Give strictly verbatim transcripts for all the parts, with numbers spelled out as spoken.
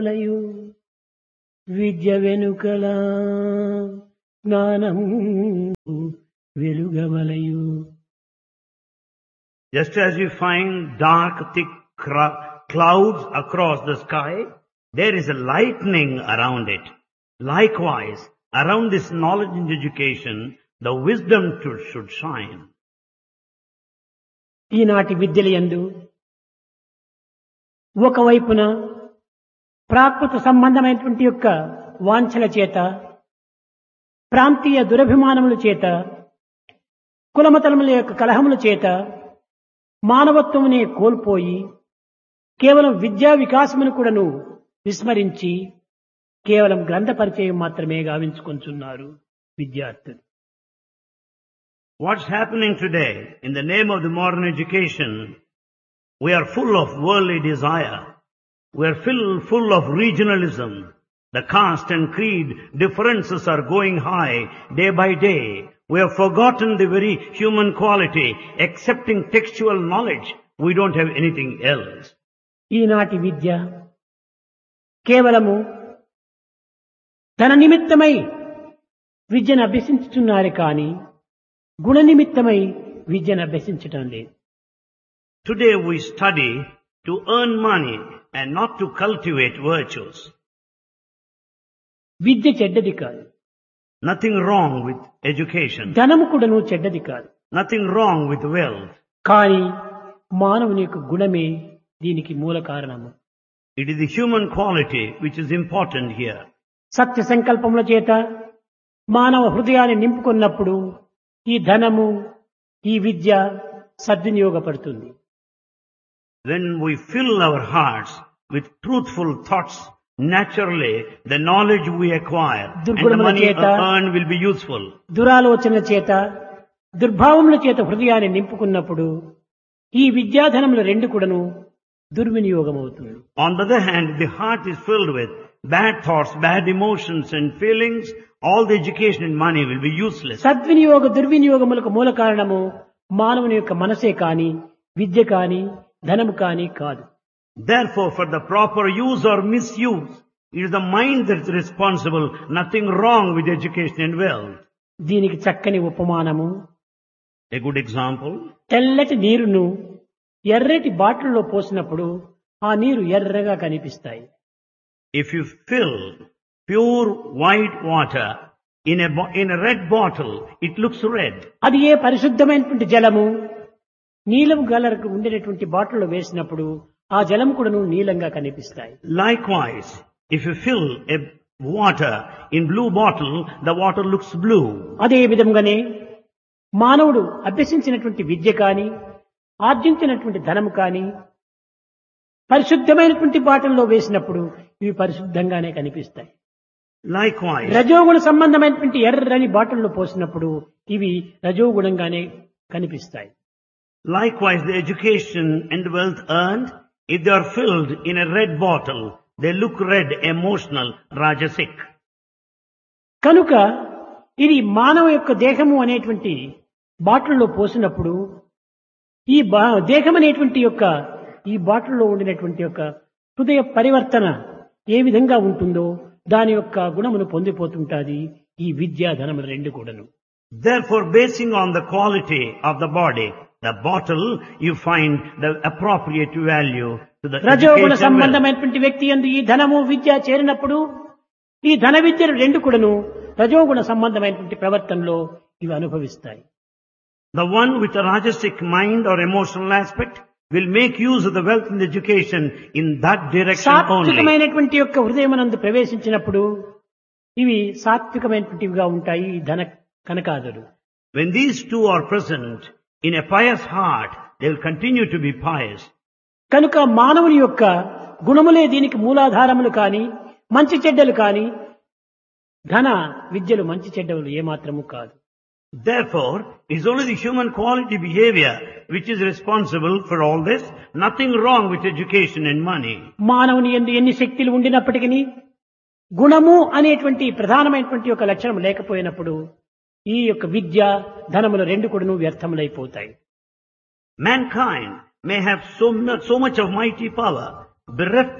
లయు విద్య వెనుకల జ్ఞానము వెలుగవలయు. Just as you find dark, thick cra- clouds across the sky, there is a lightning around it. Likewise, around this knowledge and education, the wisdom to, should shine. ఈనాటి విద్యలయందు ఒకవైపున ప్రాకృత సంబంధమైనటువంటి యొక్క వాంఛల చేత, ప్రాంతీయ దురభిమానముల చేత, కులమతలముల యొక్క కలహముల చేత మానవత్వమునే కోల్పోయి కేవలం విద్యా వికాసమును కూడాను విస్మరించి కేవలం గ్రంథ పరిచయం మాత్రమే గావించుకొంచున్నారు విద్యార్థులు. What's happening today in the name of the modern education? We are full of worldly desire. We are full, full of regionalism. The caste and creed differences are going high day by day. We have forgotten the very human quality. Accepting textual knowledge, we don't have anything else. ఈనాటి విద్య కేవలము ధన నిమిత్తమై విద్యను అభ్యసించుతున్నారు కానీ గుణ నిమిత్తమై విద్యను అభ్యసించటం లేదు. Today we study to earn money and not to cultivate virtues. విద్య చెడ్డది కాదు. Nothing wrong with education. ధనము కూడాను చెడ్డది కాదు. Nothing wrong with wealth. కానీ మానవుని యొక్క గుణమే దీనికి మూల కారణము. It is the human quality which is important here. సత్య సంకల్పముల చేత మానవ హృదయాన్ని నింపుకున్నప్పుడు ఈ ధనము, ఈ విద్య సద్వినియోగపడుతుంది. When we fill our hearts with truthful thoughts, naturally the knowledge we acquire and the money earned will be useful. దురాలోచనల చేత, దుర్భావముల చేత హృదయాన్ని నింపుకున్నప్పుడు ఈ విద్యాధనముల రెండు కూడాను దుర్వినియోగం అవుతుంది. On the other hand, the heart is filled with bad thoughts, bad emotions and feelings. All the education and money will be useless. సద్వినియోగ దుర్వినియోగములకు మూల కారణము మానవుని యొక్క మనసే కాని, విద్య కాని, ధనము కాని కాదు. Therefore, for the proper use or misuse, it is the mind that is responsible. Nothing wrong with education and wealth. దీనికి చక్కని ఉపమానము, A good example. తెల్లటి నీరును ఎర్రటి బాటిల్లో పోసినప్పుడు ఆ నీరు ఎర్రగా కనిపిస్తాయి. If you fill pure white water in a bo- in a red bottle, it looks red. అది ఏ పరిశుద్ధమైనటువంటి జలము నీలం కలర్కు ఉండేటటువంటి బాటిల్లో వేసినప్పుడు ఆ జలం కూడాను నీలంగా కనిపిస్తాయి. Likewise, if you fill a water in blue bottle, the water looks blue. అదే విధంగానే మానవుడు అభ్యసించినటువంటి విద్య కాని, ఆర్జించినటువంటి ధనము కాని పరిశుద్ధమైనటువంటి బాటిల్లో వేసినప్పుడు ఇవి పరిశుద్ధంగానే కనిపిస్తాయి. Likewise, రజోగుణ సంబంధమైనటువంటి ఎర్రని బాటిల్లో పోసినప్పుడు ఇవి రజోగుణంగానే కనిపిస్తాయి. likewise, the education and wealth earned, if they are filled in a red bottle, they look red, emotional, rajasic. కనుక ఇది మానవ యొక్క దేహము అనేటువంటి బాటిల్లో పోసినప్పుడు ఈ బా- దేహం అనేటువంటి యొక్క ఈ బాటిల్లో ఉండినటువంటి యొక్క హృదయ పరివర్తన ఏ విధంగా ఉంటుందో దాని యొక్క గుణమును పొందిపోతుంటాది ఈ విద్యా ధనములు రెండు కూడాను. Therefore, basing on the quality of the body, the bottle, you find the appropriate value to the రజోగుణ education wealth. సంబంధమైనటువంటి వ్యక్తి యందు ఈ ధనము విద్య చేరినప్పుడు ఈ ధన విద్యలు రెండు కూడాను రజోగుణ సంబంధమైనటువంటి ప్రవర్తనలో ఇవి అనుభవిస్తాయి. The one with a rajasic mind or emotional aspect will make use of the wealth and education in that direction only. సాత్వికమైనటువంటి యొక్క హృదయమునందు ప్రవేశించినప్పుడు ఇవి సాత్వికమైనటువంటివిగా ఉంటాయి ఈ ధన కనకాదులు. When these two are present in a pious heart, they will continue to be pious. కనుక మానవుని యొక్క గుణములే దీనికి మూలాధారములు కాని, మంచి చెడ్డలు కాని, ధన విద్యలు మంచి చెడ్డలు ఏమాత్రము కాదు. Therefore, it is only the human quality behavior which is responsible for all this. Nothing wrong with education and money. మానవుని యందు ఎన్ని శక్తులు ఉండినప్పటికీ గుణము అనేటువంటి ప్రధానమైనటువంటి ఒక లక్షణం లేకపోయినప్పుడు ఈ యొక్క విద్య ధనములు రెండు కూడాను వ్యర్థములైపోతాయి. Mankind may have so much, so much of mighty power, bereft of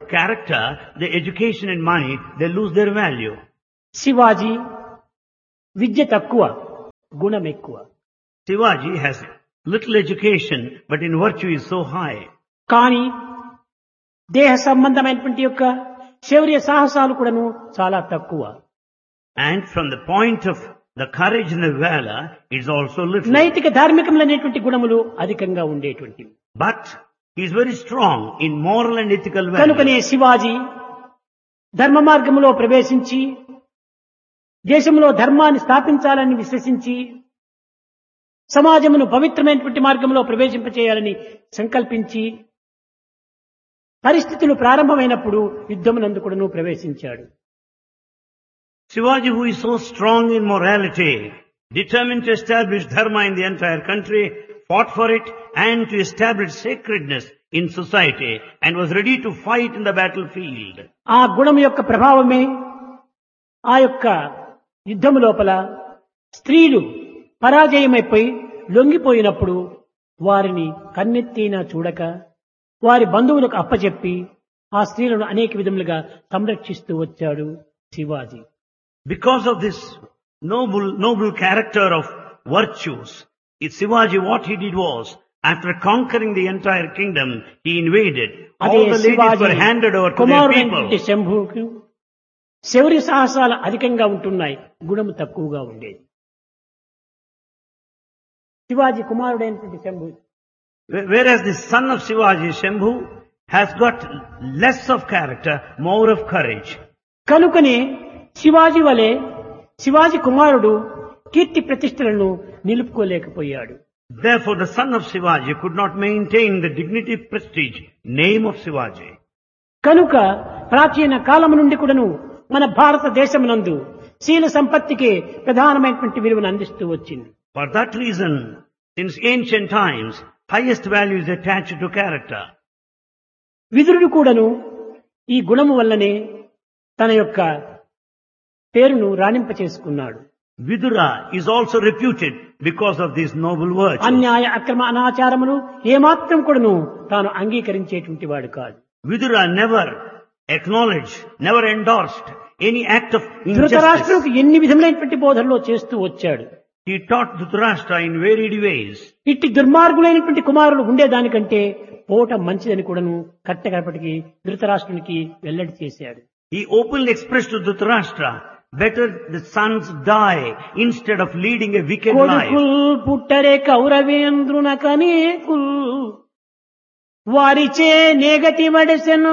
character, the education and money, they lose their value. Shivaji విద్య తక్కువ, గుణం ఎక్కువ. Shivaji has little education, but in virtue is so high. కానీ దేహ సంబంధమైనటువంటి యొక్క శౌర్య సాహసాలు కూడాను చాలా తక్కువ. And from the point of the courage and the valor, it's also little. నైతిక ధార్మికములైనటువంటి గుణములు అధికంగా ఉండేటువంటివి. But he is very strong in moral and ethical కనుకనే values. శివాజీ ధర్మ మార్గములో ప్రవేశించి దేశంలో ధర్మాన్ని స్థాపించాలని విశ్వసించి సమాజమును పవిత్రమైనటువంటి మార్గంలో ప్రవేశింపచేయాలని సంకల్పించి పరిస్థితులు ప్రారంభమైనప్పుడు యుద్ధమునందు కూడాను ప్రవేశించాడు. Shivaji, who is so strong in morality, determined to establish dharma in the entire country, fought for it and to establish sacredness in society and was ready to fight in the battlefield. ఆ గుణం యొక్క ప్రభావమే ఆ యొక్క యుద్ధము లోపల స్త్రీలు పరాజయమైపోయి లొంగిపోయినప్పుడు వారిని కన్నెత్తినా చూడక వారి బంధువులకు అప్పచెప్పి ఆ స్త్రీలను అనేక విధములుగా సంరక్షిస్తూ వచ్చాడు Shivaji. Because of this noble, noble character of virtues, it's Shivaji, what he did was, after conquering the entire kingdom, he invaded. అదే All the ladies were handed over to their కుమారుడైనటువంటి people. శంభుకు శౌర్య సాహసాలు అధికంగా ఉంటున్నాయి, గుణము తక్కువగా ఉండేది. శివాజీ కుమారుడైనటువంటి Shambhu Whereas the son of Shivaji, Shambhu, has got less of character, more of courage. కనుకనే శివాజీ వలె శివాజీ కుమారుడు కీర్తి ప్రతిష్టలను నిలుపుకోలేకపోయాడు. Therefore the son of Shivaji could not maintain the dignity, prestige, name of Shivaji. కనుక ప్రాచీన కాలము నుండి కూడాను మన భారతదేశమునందు శీల సంపత్తికి ప్రధానమైనటువంటి విలువను అందిస్తూ వచ్చింది. For that reason, since ancient times, highest value is attached to character. విదురుడు కూడాను ఈ గుణము వల్లనే తన యొక్క పేరును రాణింప చేసుకున్నాడు. Vidura is also reputed because of these noble virtues. అన్యాయ అక్రమ అనాచారములు ఏమాత్రం కూడాను తాను అంగీకరించేటువంటి వాడు కాదు. Vidura never acknowledged, never endorsed any act of injustice. ధృతరాష్ట్రునికి ఎన్ని విధములైనటువంటి బోధనలో చేస్తూ వచ్చాడు. He taught Dhritarashtra in varied ways. ఇట్టి దుర్మార్గులైనటువంటి కుమారులు ఉండేదానికంటే పోట మంచిదని కూడాను కట్టగడపటికి ధృతరాష్ట్రునికి వెల్లడి చేశాడు. He openly expressed to Dhritarashtra, better the sons die instead of leading a wicked life. కొడుకుల్ పుట్టరే కౌరవేంద్రున కనేకుల్ వారిచే నేగతి వడసెను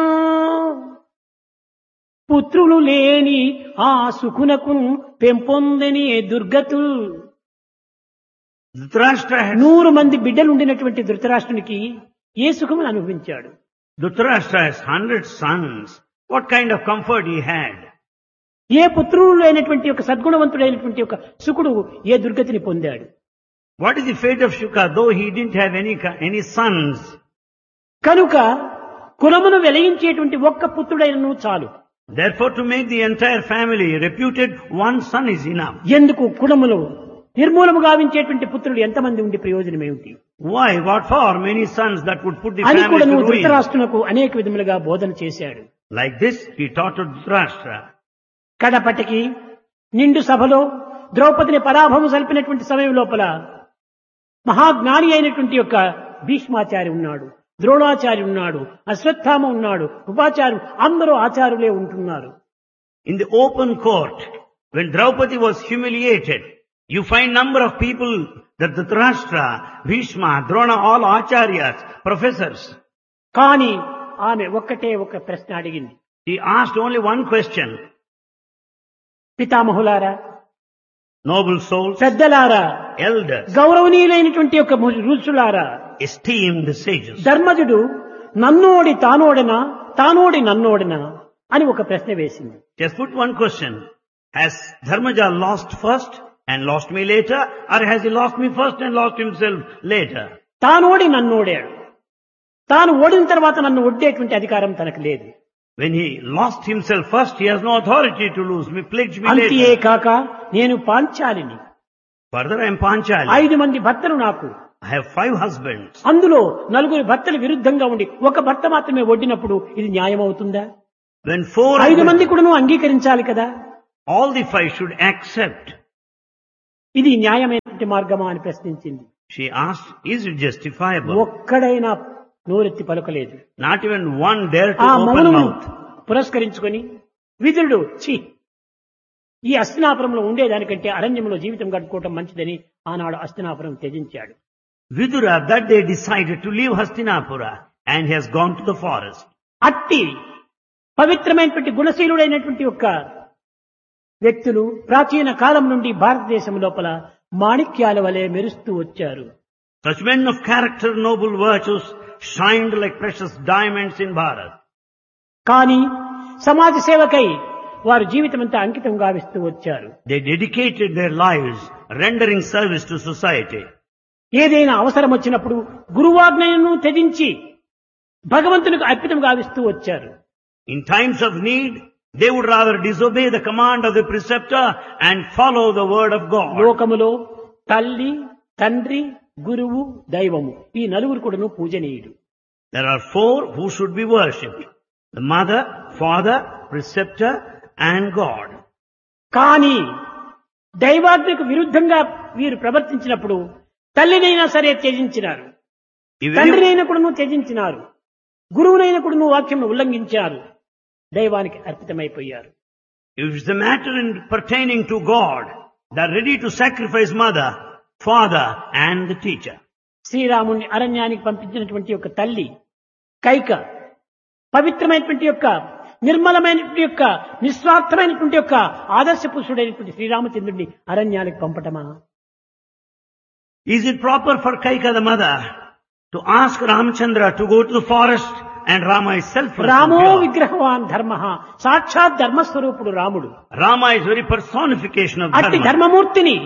పుత్రులు లేని ఆ సుఖునకు పెంపొందని దుర్గతుల్. Dhritarashtra had, నూరు మంది బిడ్డలు ఉండినటువంటి ధృతరాష్ట్రునికి ఏ సుఖమును అనుభవించాడు? Dhritarashtra has hundred sons. What kind of comfort he had? ఏ పుత్రులు లేనటువంటి ఒక సద్గుణవంతుడైనటువంటి ఒక సుకుడు ఏ దుర్గతిని పొందాడు? What is the fate of Shuka, though he didn't have any, any sons? కనుక కులమును వెలయించేటువంటి ఒక్క పుత్రుడైనను చాలు. Therefore, to make the entire family reputed, one son is enough. ఎందుకు కులములు నిర్మూలము గావించేటువంటి పుత్రులు ఎంతమంది ఉండి ప్రయోజనం ఏమిటి Why? What for? Many sons that would put the అని family కూడా to నువ్వు ruin. ధృతరాష్ట్రునకు అనేక విధములుగా బోధన చేశాడు. Like this, he taught to Dhritarashtra. కడపటికి నిండు సభలో ద్రౌపదిని పరాభవం సల్పినటువంటి సమయం లోపల మహాజ్ఞాని అయినటువంటి యొక్క భీష్మాచారి ఉన్నాడు, ద్రోణాచారి ఉన్నాడు, అశ్వత్థామ ఉన్నాడు, ఉపాచారు, అందరూ ఆచారులే ఉంటున్నారు. In the open court, when Draupadi was humiliated, you find number of people that Dhritarashtra, Bhishma, Drona, all acharyas, professors. కానీ ఆమె ఒక్కటే ఒక ప్రశ్న అడిగింది. He asked only one question. పితామహులారా, Noble souls, పెద్దలారా, elders, గౌరవనీయులైనటువంటి యొక్క ఋషులారా, esteemed sages. ధర్మజుడు నన్నోడి తానోడనా తానోడి నన్నోడనా అని ఒక ప్రశ్న వేసింది. Just put one question. Has Dharmaja lost first and lost me later, or has he lost me first and lost himself later? తానోడి నన్నోడాడు. తాను ఓడిన తర్వాత నన్ను ఒడ్డేటువంటి అధికారం తనకు లేదు. When he lost himself first, he has no authority to lose me, pledge me అంతే later. కాక నేను పాంచాలిని, Further, I am Panchali. ఐదు మంది భర్తలు నాకు, I have five husbands. అందులో నలుగురు భర్తలు విరుద్ధంగా ఉండి ఒక భర్త మాత్రమే వడ్డినప్పుడు ఇది న్యాయం అవుతుందా? When four ఐదు of మంది them, కూడాను అంగీకరించాలి కదా. all the five should accept. ఇది న్యాయమైనటువంటి మార్గమా అని ప్రశ్నించింది. She asked, is it justifiable? ఒక్కడైనా నోరెత్తి పలకలేదు. Not even one dared to ఆ open మౌనం mouth. పురస్కరించుకొని విదురుడు ఛీ ఈ అస్తినాపురంలో ఉండేదానికంటే అరణ్యంలో జీవితం గడుపుకోవటం మంచిదని ఆనాడు Hastinapuram త్యజించాడు. Vidura that day decided to leave Hastinapura and he has gone to the forest. అట్టి పవిత్రమైనటువంటి గుణశీలుడైనటువంటి యొక్క వ్యక్తులు ప్రాచీన కాలం నుండి భారతదేశం లోపల మాణిక్యాల వలె మెరుస్తూ వచ్చారు. Such men of character, noble virtues shined like precious diamonds in Bharat. కానీ సమాజ సేవకై వారు జీవితమంతా అంకితం గావిస్తూ వచ్చారు. They dedicated their lives rendering service to society. ఏదైనా అవసరం వచ్చినప్పుడు గురువాజ్ఞను త్యజించి భగవంతునికి అర్పితం గావిస్తూ వచ్చారు. In times of need, they would rather disobey the command of the preceptor and follow the word of God. లోకములో తల్లి, తండ్రి, గురువు, దైవము ఈ నలుగురు కూడాను పూజనీయుడు. There are four who should be worshipped. The mother, father, preceptor and God. కానీ దైవాజ్ఞకు విరుద్ధంగా వీరు ప్రవర్తించినప్పుడు తల్లినైనా సరే త్యజించినారు, If any- తండ్రినైనా కూడాను త్యజించినారు, గురువునైనా కూడాను వాక్యంను ఉల్లంఘించారు, దైవానికి అర్పితమైపోయారు. if it's a matter in pertaining to God, they are ready to sacrifice mother, father and the teacher. శ్రీరాముణ్ణి అరణ్యానికి పంపించినటువంటి యొక్క తల్లి కైక పవిత్రమైనటువంటి యొక్క నిర్మలమైనటువంటి యొక్క నిస్వార్థమైనటువంటి యొక్క ఆదర్శ పురుషుడైనటువంటి శ్రీరామచంద్రుడిని అరణ్యానికి పంపటమా? Is it proper for Kaika the mother to ask Ramchandra to go to the forest and Rama is selfless? రామో and pure? విగ్రహవాన్ ధర్మ సాక్షాత్ ధర్మస్వరూపుడు రాముడు. Rama is very personification of అట్టి dharma. ధర్మమూర్తిని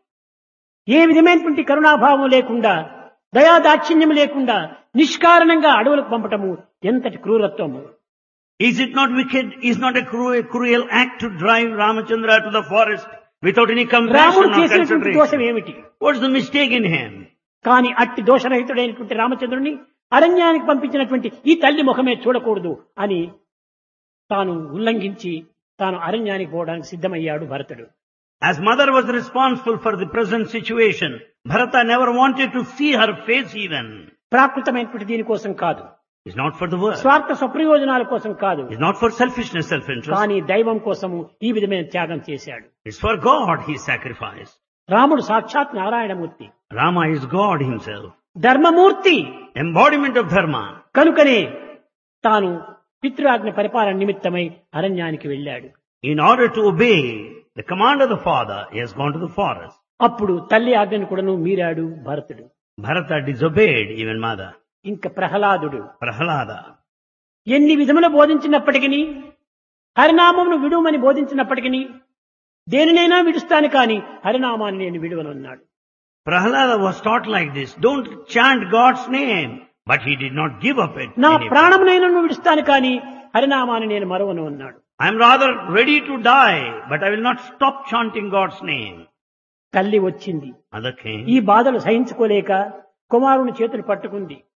ఏ విధమైనటువంటి కరుణాభావం లేకుండా దయాదాక్షిణ్యం లేకుండా నిష్కారణంగా అడవులకు పంపటము ఎంతటి క్రూరత్వము. Is it not wicked? Is not a cruel, cruel act to drive Ramachandra to the forest without any compassion రాముడు or చేసినటువంటి దోషం consideration? ఏమిటి? What's the mistake in him? కానీ అట్టి దోషరహితుడైనటువంటి రామచంద్రుడిని అరణ్యానికి పంపించినటువంటి ఈ తల్లి ముఖమే చూడకూడదు అని తాను ఉల్లంఘించి తాను అరణ్యానికి పోవడానికి సిద్ధమయ్యాడు భరతుడు. As mother was responsible for the present situation, Bharata never wanted to see her face even. ప్రాకృతమైనటువంటి దీనికోసం కాదు, It's not for the world. స్వార్థ స్వప్రయోజనాల కోసం కాదు, It's not for selfishness, self-interest. కానీ దైవం కోసము ఈ విధమైన త్యాగం చేశాడు. It's for God he sacrificed. రాముడు సాక్షాత్ Narayanamurthy, Rama is God himself. ధర్మమూర్తి. Embodiment of dharma. కనుకనే తాను పితృఆజ్ఞ పరిపాలన నిమిత్తమై అరణ్యానికి వెళ్ళాడు. In order to obey the command of the father, he has gone to the forest. అప్పుడు తల్లి ఆజ్ఞను కూడాను మీరాడు భరతుడు. Bharata disobeyed even mother. ఇంకా ప్రహ్లాదుడు Prahalada. ఎన్ని విధములు బోధించినప్పటికీ హరినామమును విడుమని బోధించినప్పటికీ దేనినైనా విడుస్తాను కానీ హరినామాన్ని నేను విడువనన్నాడు. Prahalada was taught like this. Don't chant God's name. But he did not give up it. నా any- ప్రాణమునైనా నువ్వు విడుస్తాను కానీ హరినామాన్ని నేను మరవను అన్నాడు. I am rather ready to die, but I will not stop chanting God's name. తల్లి వచ్చింది. Mother came. ఈ బాధలు సహించుకోలేక కుమారుని చేతులు పట్టుకుంది.